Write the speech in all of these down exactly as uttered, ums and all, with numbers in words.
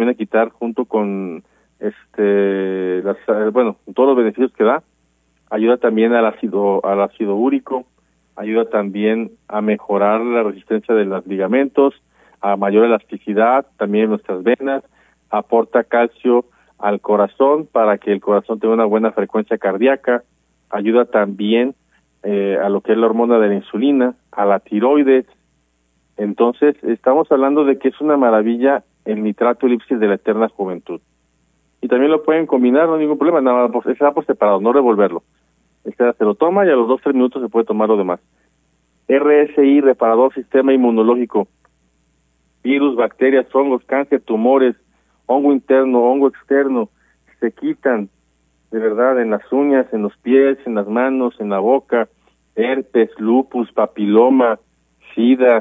viene a quitar junto con este las bueno todos los beneficios que da. Ayuda también al ácido al ácido úrico, ayuda también a mejorar la resistencia de los ligamentos, a mayor elasticidad también en nuestras venas, aporta calcio al corazón para que el corazón tenga una buena frecuencia cardíaca, ayuda también eh, a lo que es la hormona de la insulina, a la tiroides. Entonces, estamos hablando de que es una maravilla el nitrato elipsis de la eterna juventud. Y también lo pueden combinar, no hay ningún problema, nada más, ese va por separado, no revolverlo. Este se lo toma y a los dos, tres minutos se puede tomar lo demás. R S I, reparador sistema inmunológico. Virus, bacterias, hongos, cáncer, tumores, hongo interno, hongo externo, se quitan, de verdad, en las uñas, en los pies, en las manos, en la boca, herpes, lupus, papiloma, sida,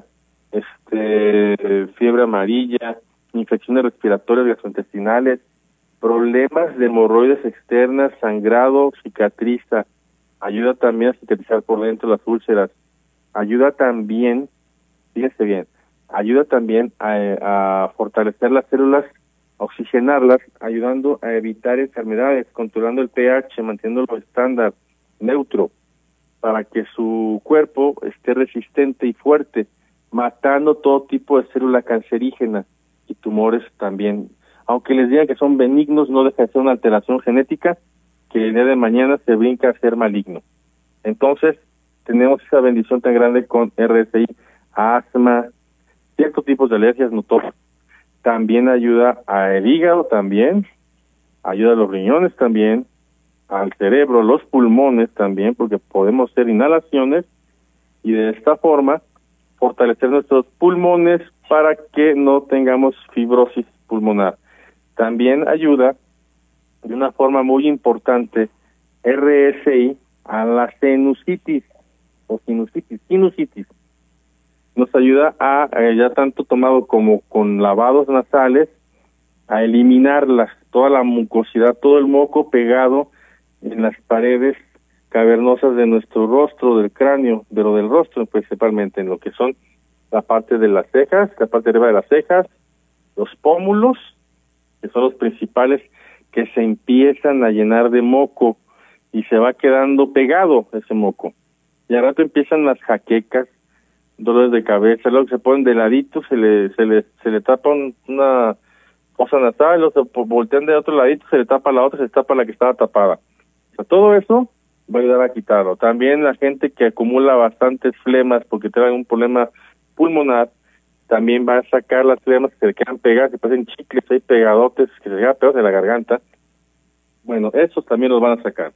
este, fiebre amarilla, infecciones respiratorias gastrointestinales, problemas de hemorroides externas, sangrado, cicatriza, ayuda también a cicatrizar por dentro las úlceras, ayuda también, fíjese bien, ayuda también a, a fortalecer las células, oxigenarlas, ayudando a evitar enfermedades, controlando el pH, manteniéndolo estándar, neutro, para que su cuerpo esté resistente y fuerte, matando todo tipo de célula cancerígena y tumores también. Aunque les digan que son benignos, no deja de ser una alteración genética que el día de mañana se brinca a ser maligno. Entonces, tenemos esa bendición tan grande con R S I, asma, ciertos tipos de alergias, no todas. También ayuda al hígado también, ayuda a los riñones también, al cerebro, los pulmones también, porque podemos hacer inhalaciones y de esta forma fortalecer nuestros pulmones para que no tengamos fibrosis pulmonar. También ayuda de una forma muy importante R S I a la sinusitis o sinusitis, sinusitis. Nos ayuda a, eh, ya tanto tomado como con lavados nasales, a eliminarlas, toda la mucosidad, todo el moco pegado en las paredes cavernosas de nuestro rostro, del cráneo, de lo del rostro, principalmente en lo que son la parte de las cejas, la parte de arriba de las cejas, los pómulos, que son los principales, que se empiezan a llenar de moco y se va quedando pegado ese moco. Y al rato empiezan las jaquecas, dolores de cabeza, luego se ponen de ladito, se le se le se le tapa un, una cosa nasal, luego se voltean de otro ladito, se le tapa la otra, se tapa la que estaba tapada. O sea, todo eso va a ayudar a quitarlo. También la gente que acumula bastantes flemas porque tiene un problema pulmonar, también va a sacar las flemas que se le quedan pegadas, se parecen chicles, hay pegadotes que se quedan pegados en la garganta. Bueno, esos también los van a sacar.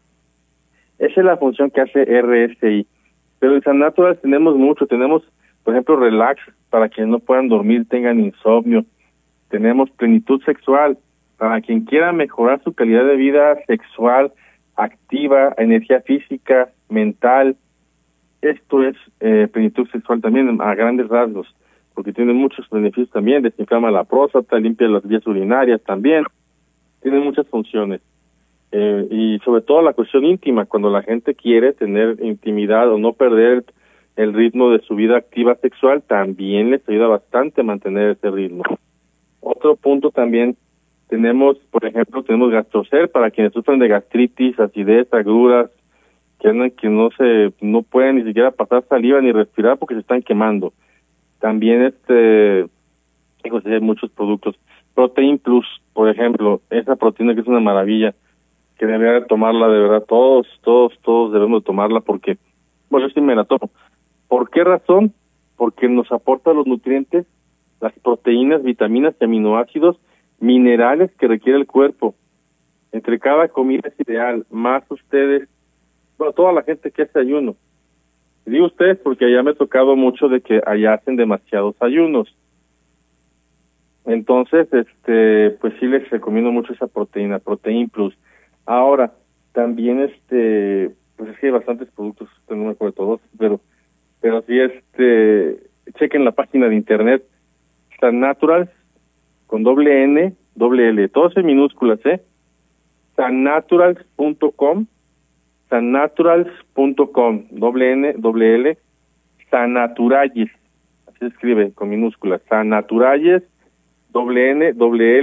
Esa es la función que hace R S I. Pero en San Natural tenemos mucho, tenemos, por ejemplo, relax, para quienes no puedan dormir, tengan insomnio. Tenemos plenitud sexual, para quien quiera mejorar su calidad de vida sexual, activa, energía física, mental. Esto es eh, plenitud sexual también a grandes rasgos, porque tiene muchos beneficios también, desinflama la próstata, limpia las vías urinarias también, tiene muchas funciones. Eh, y sobre todo la cuestión íntima, cuando la gente quiere tener intimidad o no perder el ritmo de su vida activa sexual, también les ayuda bastante a mantener ese ritmo. Otro punto también, tenemos, por ejemplo, tenemos Gastrocel para quienes sufren de gastritis, acidez, agruras, que andan que no se no pueden ni siquiera pasar saliva ni respirar porque se están quemando. También este hay muchos productos. Protein Plus, por ejemplo, esa proteína que es una maravilla, que debería de tomarla de verdad, todos, todos, todos debemos de tomarla porque, bueno, yo sí me la tomo. ¿Por qué razón? Porque nos aporta los nutrientes, las proteínas, vitaminas y aminoácidos, minerales que requiere el cuerpo. Entre cada comida es ideal, más ustedes, bueno, toda la gente que hace ayuno. Y digo ustedes porque allá me ha tocado mucho de que allá hacen demasiados ayunos. Entonces, este, pues sí les recomiendo mucho esa proteína, Protein Plus. Ahora, también este, pues es que hay bastantes productos, no me acuerdo de todos, pero, pero sí este, chequen la página de internet, San Naturals, con doble N, doble L, todos en minúsculas, ¿eh? san naturals punto com, san naturals punto com, doble N, doble L, Sanaturalles, así se escribe con minúsculas, Sanaturalles, doble N, doble L,